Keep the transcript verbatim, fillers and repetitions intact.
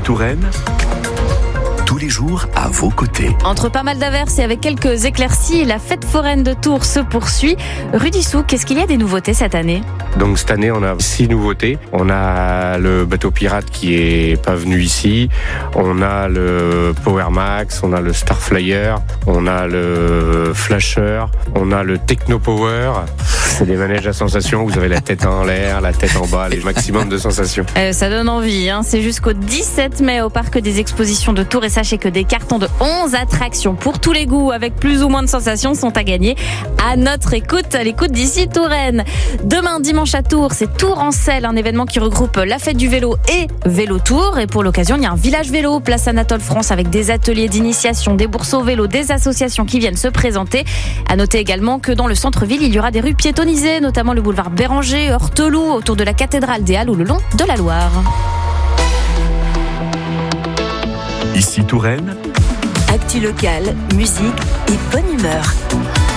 Touraine, tous les jours à vos côtés. Entre pas mal d'averses et avec quelques éclaircies, la fête foraine de Tours se poursuit. Rudy Sou, qu'est-ce qu'il y a des nouveautés cette année ? Donc cette année, on a six nouveautés. On a le bateau pirate qui est pas venu ici. On a le Power Max, on a le Star Flyer, on a le Flasher, on a le Techno Power. C'est des manèges à sensations. Vous avez la tête en l'air, la tête en bas, les maximum de sensations. Euh, ça donne envie, hein. C'est jusqu'au dix-sept mai au parc des expositions de Tours et sachez que des cartons de onze attractions pour tous les goûts avec plus ou moins de sensations sont à gagner à notre écoute, à l'écoute d'ici Touraine. Demain dimanche à Tours, c'est Tours en selle, un événement qui regroupe la fête du vélo et Vélo Tours. Et pour l'occasion, il y a un village vélo, place Anatole France, avec des ateliers d'initiation, des bourses au vélo, des associations qui viennent se présenter. À noter également que dans le centre-ville, il y aura des rues piétonnisées, notamment le boulevard Béranger, Horteloup, autour de la cathédrale des Halles ou le long de la Loire. Ici Touraine, actu locale, musique et bonne humeur.